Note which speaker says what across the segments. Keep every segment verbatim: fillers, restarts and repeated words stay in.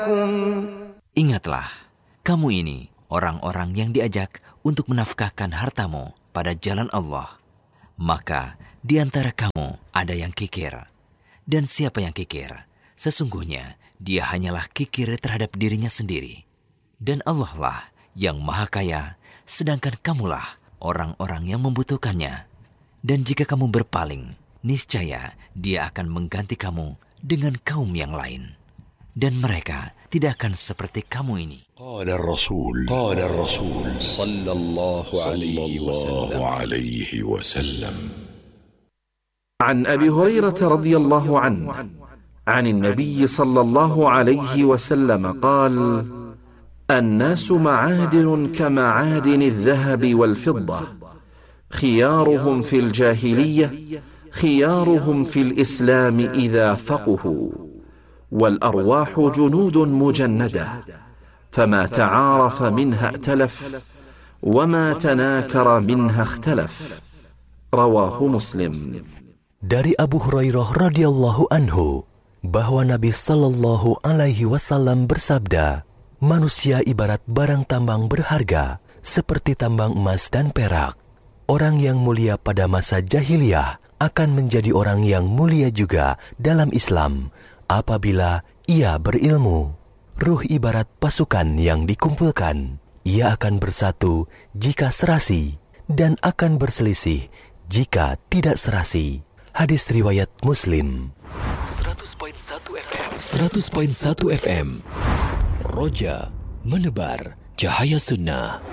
Speaker 1: Ingatlah, kamu ini orang-orang yang diajak untuk menafkahkan hartamu pada jalan Allah. Maka di antara kamu ada yang kikir. Dan siapa yang kikir, sesungguhnya dia hanyalah kikir terhadap dirinya sendiri. Dan Allah lah yang maha kaya, sedangkan kamulah orang-orang yang membutuhkannya. Dan jika kamu berpaling, niscaya dia akan mengganti kamu dengan kaum yang lain. Dan mereka tidak akan seperti kamu ini.
Speaker 2: Qala Rasul, Qala Rasul sallallahu alaihi wasallam.
Speaker 3: عن أبي هريرة رضي الله عنه عن النبي صلى الله عليه وسلم قال: الناس معادن كمعادن الذهب والفضة، خيارهم في الجاهلية خيارهم في الإسلام إذا فقهوا، والأرواح جنود مجندة، فما تعارف منها ائتلف، وما تناكر منها اختلف. رواه مسلم.
Speaker 4: Dari Abu Hurairah radhiyallahu anhu bahwa Nabi sallallahu alaihi wasallam bersabda, manusia ibarat barang tambang berharga seperti tambang emas dan perak. Orang yang mulia pada masa jahiliyah akan menjadi orang yang mulia juga dalam Islam apabila ia berilmu. Ruh ibarat pasukan yang dikumpulkan. Ia akan bersatu jika serasi dan akan berselisih jika tidak serasi. Hadis riwayat Muslim.
Speaker 5: seratus koma satu F M Roja menebar cahaya sunnah.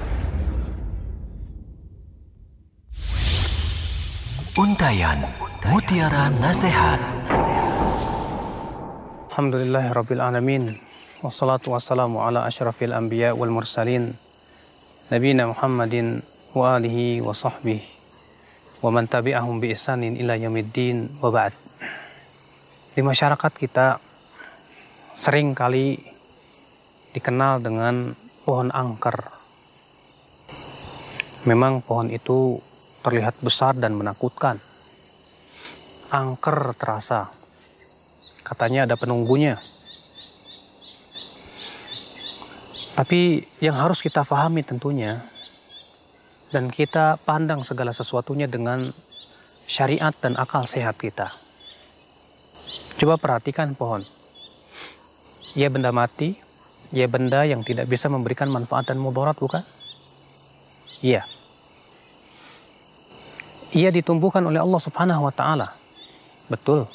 Speaker 5: Untayan Mutiara Nasihat.
Speaker 6: Alhamdulillahirabbil alamin. Wassalatu wassalamu ala asyrafil anbiya wal mursalin. Nabiyina Muhammadin wa alihi wa sahbihi wa man tabi'ahum bi ihsanin ila yaumiddin wa ba'd. Di masyarakat kita sering kali dikenal dengan pohon angker. Memang pohon itu terlihat besar dan menakutkan. Angker terasa. Katanya ada penunggunya. Tapi yang harus kita pahami tentunya, dan kita pandang segala sesuatunya dengan syariat dan akal sehat kita. Coba perhatikan pohon. Ia benda mati, ia benda yang tidak bisa memberikan manfaat dan mudarat, bukan? Iya. Ia ditumbuhkan oleh Allah Subhanahu wa Ta'ala. Betul.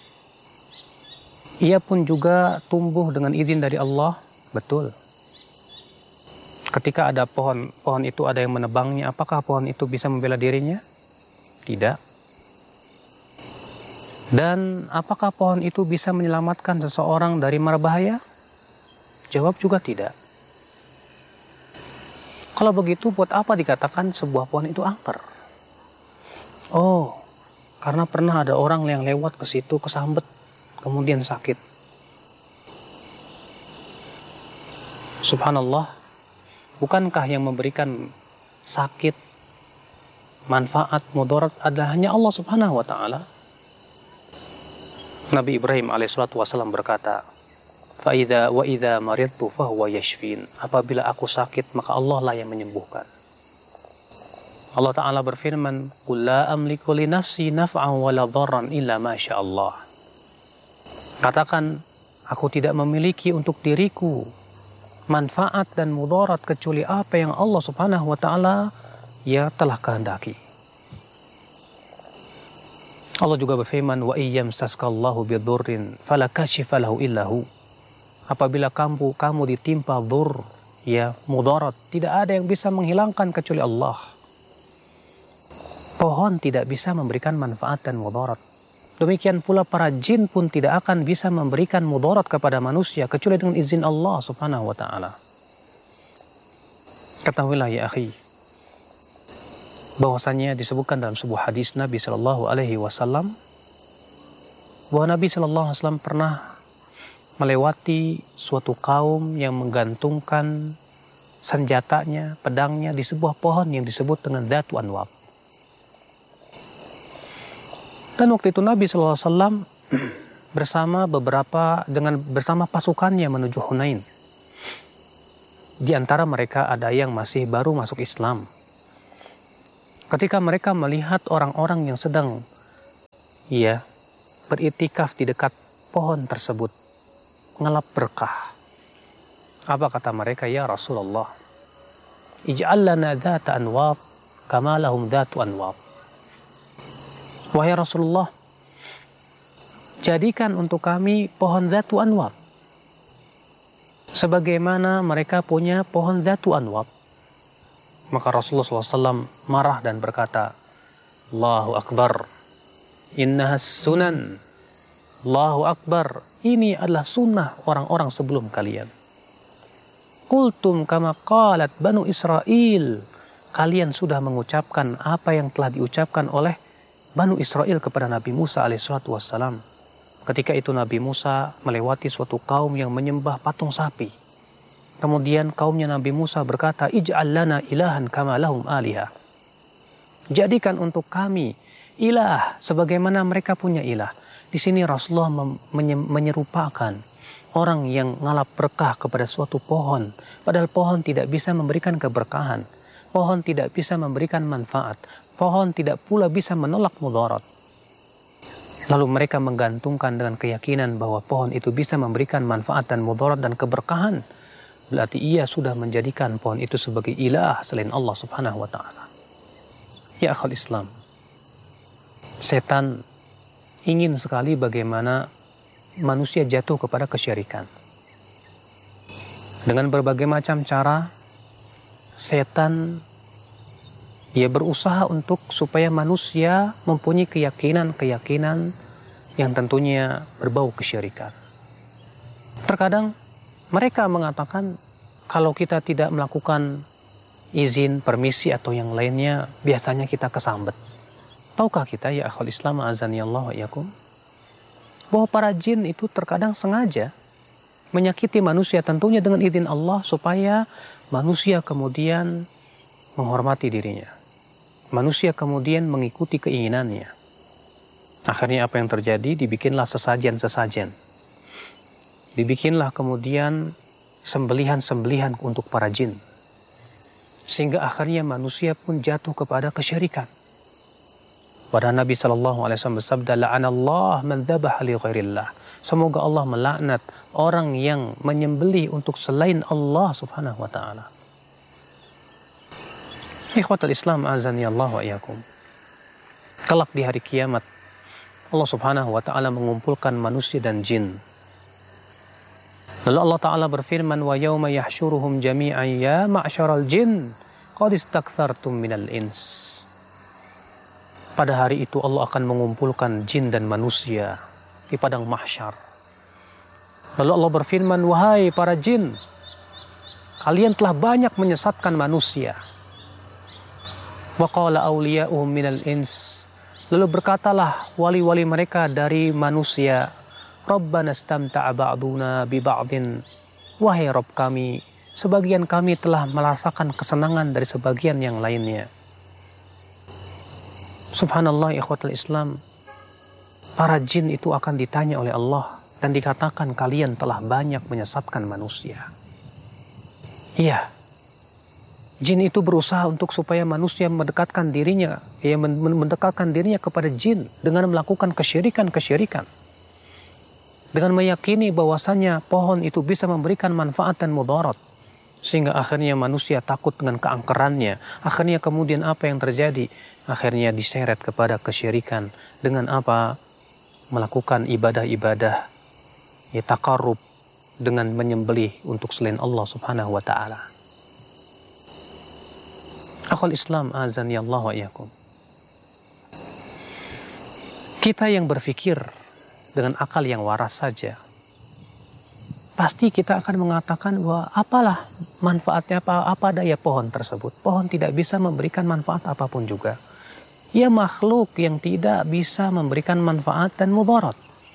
Speaker 6: Ia pun juga tumbuh dengan izin dari Allah. Betul. Ketika ada pohon, pohon itu ada yang menebangnya, apakah pohon itu bisa membela dirinya? Tidak. Dan apakah pohon itu bisa menyelamatkan seseorang dari mara bahaya? Jawab juga tidak. Kalau begitu, buat apa dikatakan sebuah pohon itu angker? Oh, karena pernah ada orang yang lewat ke situ, kesambet, kemudian sakit. Subhanallah. Bukankah yang memberikan sakit, manfaat, mudarat adalah hanya Allah Subhanahu wa Ta'ala? Nabi Ibrahim alaihissalatu wassalam berkata, "Fa idza wa idza maridtu fa huwa yashfin." Apabila aku sakit, maka Allah lah yang menyembuhkan. Allah Ta'ala berfirman, "Qul la amliku li nafsi naf'an wa la dharran illa ma syaa Allah." Katakan, aku tidak memiliki untuk diriku manfaat dan mudarat kecuali apa yang Allah Subhanahu wa Ta'ala ya telah kehendaki. Allah juga berfirman, wa iyyamsaskallahu bidurrin fala kashifa lahu illahu. Apabila kamu kamu ditimpa dzur, ya mudarat, tidak ada yang bisa menghilangkan kecuali Allah. Pohon tidak bisa memberikan manfaat dan mudarat. Demikian pula para jin pun tidak akan bisa memberikan mudarat kepada manusia kecuali dengan izin Allah Subhanahu wa Ta'ala. Ketahuilah ya akhi, bahwasanya disebutkan dalam sebuah hadis Nabi Shallallahu Alaihi Wasallam bahwa Nabi Shallallahu Alaihi Wasallam pernah melewati suatu kaum yang menggantungkan senjatanya, pedangnya di sebuah pohon yang disebut dengan Dzatu Anwab. Dan waktu itu Nabi shallallahu alaihi wasallam bersama beberapa dengan bersama pasukannya menuju Hunain. Di antara mereka ada yang masih baru masuk Islam. Ketika mereka melihat orang-orang yang sedang ya beriktikaf di dekat pohon tersebut, ngelap berkah. Apa kata mereka? Ya Rasulullah, ij'al lana dhata anwat kama lahum dhatu anwat. Wahai Rasulullah, jadikan untuk kami pohon dhatu anwat sebagaimana mereka punya pohon dhatu anwat. Maka Rasulullah shallallahu alaihi wasallam marah dan berkata, Allahu Akbar, innahas sunan. Allahu Akbar, ini adalah sunnah orang-orang sebelum kalian. Qultum kama qalat Banu Israel. Kalian sudah mengucapkan apa yang telah diucapkan oleh Banu Israel kepada Nabi Musa alaihissalatu wassalam. Ketika itu Nabi Musa melewati suatu kaum yang menyembah patung sapi. Kemudian kaumnya Nabi Musa berkata, ij'al lana ilahan kama lahum aliha. Jadikan untuk kami ilah sebagaimana mereka punya ilah. Di sini Rasulullah menyerupakan orang yang ngalap berkah kepada suatu pohon. Padahal pohon tidak bisa memberikan keberkahan. Pohon tidak bisa memberikan manfaat. Pohon tidak pula bisa menolak mudarat. Lalu mereka menggantungkan dengan keyakinan bahwa pohon itu bisa memberikan manfaat dan mudarat dan keberkahan. Berarti ia sudah menjadikan pohon itu sebagai ilah selain Allah subhanahu wa ta'ala. Ya akhal Islam, setan ingin sekali bagaimana manusia jatuh kepada kesyirikan. Dengan berbagai macam cara, setan ia berusaha untuk supaya manusia mempunyai keyakinan-keyakinan yang tentunya berbau kesyirikan. Terkadang mereka mengatakan kalau kita tidak melakukan izin, permisi atau yang lainnya, biasanya kita kesambet. Tahukah kita ya akhul Islam azanillahu wa iyyakum, bahwa para jin itu terkadang sengaja menyakiti manusia tentunya dengan izin Allah supaya manusia kemudian menghormati dirinya. Manusia kemudian mengikuti keinginannya. Akhirnya apa yang terjadi? Dibikinlah sesajen-sesajen. Dibikinlah kemudian sembelihan-sembelihan untuk para jin. Sehingga akhirnya manusia pun jatuh kepada kesyirikan. Pada Nabi shallallahu alaihi wasallam bersabda, la'anallah man dhabaha li ghairillah. Semoga Allah melaknat orang yang menyembelih untuk selain Allah subhanahu wa ta'ala. Ikhwatul Islam azani Allah wa iyyakum. Kelak di hari kiamat, Allah subhanahu wa ta'ala mengumpulkan manusia dan jin. Lalu Allah Ta'ala berfirman, wa yawma yahsyuruhum jami'an ya ma'syaral jin qad istaktsartum minal ins. Pada hari itu Allah akan mengumpulkan jin dan manusia di padang mahsyar. Lalu Allah berfirman, wahai para jin, kalian telah banyak menyesatkan manusia. Wa qala awliya'uhum minal ins. Lalu berkatalah wali-wali mereka dari manusia, Rabbana istamta'a ba'duna bi ba'din. Wahai Rabb kami, sebagian kami telah merasakan kesenangan dari sebagian yang lainnya. Subhanallah ikhwatul Islam, para jin itu akan ditanya oleh Allah dan dikatakan kalian telah banyak menyesatkan manusia. Iya, jin itu berusaha untuk supaya manusia mendekatkan dirinya, ya mendekatkan dirinya kepada jin dengan melakukan kesyirikan-kesyirikan. Dengan meyakini bahwasannya pohon itu bisa memberikan manfaat dan mudarat. Sehingga akhirnya manusia takut dengan keangkerannya. Akhirnya kemudian apa yang terjadi? Akhirnya diseret kepada kesyirikan. Dengan apa? Melakukan ibadah-ibadah. Ya takarrub dengan menyembelih untuk selain Allah subhanahu wa ta'ala. Akhul Islam azan ya Allah wa iyyakum. Kita yang berfikir dengan akal yang waras saja, pasti kita akan mengatakan bahwa apalah manfaatnya, apa, apa daya pohon tersebut. Pohon tidak bisa memberikan manfaat apapun juga. Ia makhluk yang tidak bisa memberikan manfaat dan mudarat.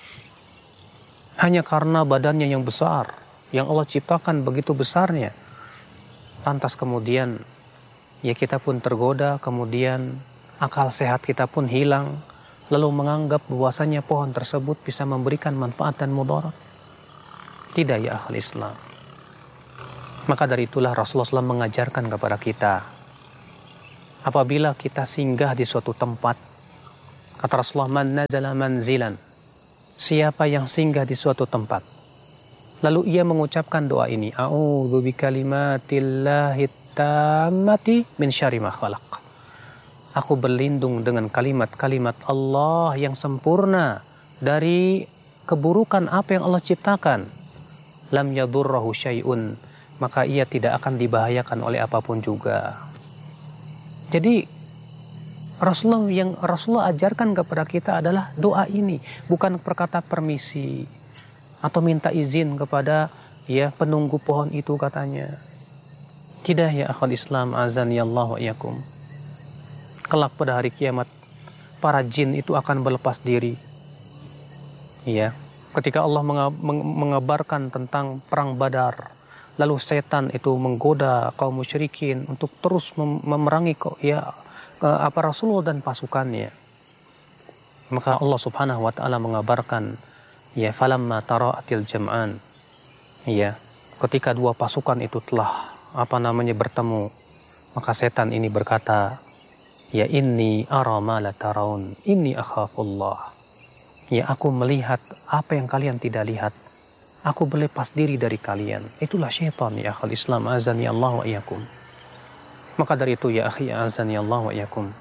Speaker 6: Hanya karena badannya yang besar, yang Allah ciptakan begitu besarnya. Lantas kemudian, ya kita pun tergoda, kemudian akal sehat kita pun hilang. lalu menganggap bahwasanya pohon tersebut bisa memberikan manfaat dan mudarat? Tidak ya akhul Islam. Maka dari itulah Rasulullah shallallahu alaihi wasallam mengajarkan kepada kita, apabila kita singgah di suatu tempat, kata Rasulullah, man nazala manzilan, siapa yang singgah di suatu tempat, lalu ia mengucapkan doa ini, a'udzu bikalimatillahi tammati min syarri ma khalaq. Aku berlindung dengan kalimat-kalimat Allah yang sempurna dari keburukan apa yang Allah ciptakan. Lam yadurrahu syai'un, maka ia tidak akan dibahayakan oleh apapun juga. Jadi Rasulullah yang Rasulullah ajarkan kepada kita adalah doa ini, bukan perkata permisi atau minta izin kepada ya penunggu pohon itu katanya. Tidak ya akhwal Islam, azani Allah wa iyyakum. Kelak pada hari kiamat para jin itu akan berlepas diri. Ya, ketika Allah mengabarkan tentang perang Badar, lalu setan itu menggoda kaum musyrikin untuk terus mem- memerangi ya apa Rasulullah dan pasukannya. Maka Allah Subhanahu wa taala mengabarkan, ya falamma tara'atil jam'an. Ya, ketika dua pasukan itu telah apa namanya bertemu, maka setan ini berkata, ya inni ara ma la taraun, inni akhafullah. Ya aku melihat apa yang kalian tidak lihat. Aku berlepas diri dari kalian. Itulah syaitan ya akhul Islam, azani Allah wa iyyakum. Maka dari itu ya akhi, azani Allah wa iyyakum,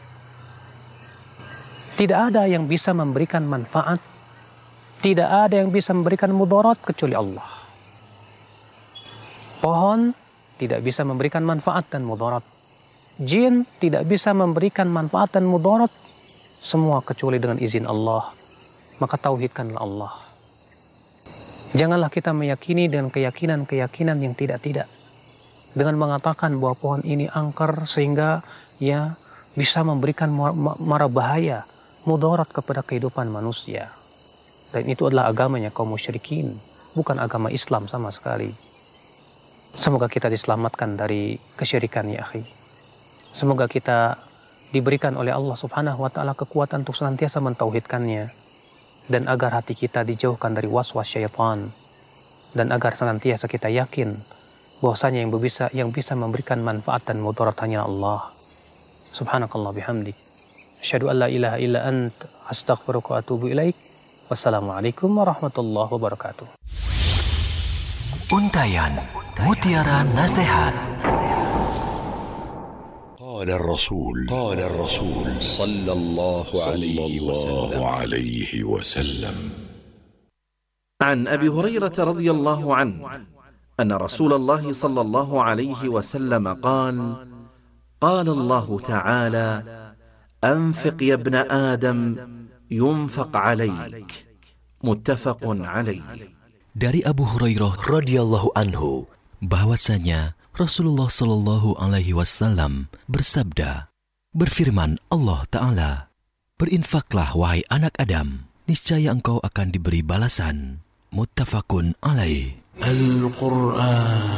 Speaker 6: tidak ada yang bisa memberikan manfaat, tidak ada yang bisa memberikan mudarat kecuali Allah. Pohon tidak bisa memberikan manfaat dan mudarat. Jin tidak bisa memberikan manfaat dan mudarat, semua kecuali dengan izin Allah. Maka tauhidkanlah Allah. Janganlah kita meyakini dengan keyakinan-keyakinan yang tidak-tidak. Dengan mengatakan bahwa pohon ini angker sehingga ya bisa memberikan mara bahaya, mudarat kepada kehidupan manusia. Dan itu adalah agamanya kaum musyrikin, bukan agama Islam sama sekali. Semoga kita diselamatkan dari kesyirikan ya akhi. Semoga kita diberikan oleh Allah Subhanahu wa taala kekuatan untuk senantiasa mentauhidkannya, dan agar hati kita dijauhkan dari waswas syaitan, dan agar senantiasa kita yakin bahwasanya yang bisa yang bisa memberikan manfaat dan mudarat hanya Allah. Subhanakallah bihamdik, asyhadu an la ilaha illa ant, astaghfiruka wa atubu ilaik. Wassalamualaikum warahmatullahi wabarakatuh.
Speaker 5: Untayan Mutiara Nasihat.
Speaker 2: قال الرسول قال الرسول صلى الله عليه وسلم عليه وسلم
Speaker 3: عن أبي هريرة رضي الله عنه أن رسول الله صلى الله عليه وسلم قال قال الله تعالى أنفق يا ابن آدم ينفق عليك متفق عليه.
Speaker 4: Dari Abu Hurairah radhiyallahu anhu bahwasanya Rasulullah Shallallahu Alaihi Wasallam bersabda, berfirman Allah Ta'ala, berinfaklah wahai anak Adam, niscaya engkau akan diberi balasan. Muttafaqun alaih. Al-Quran.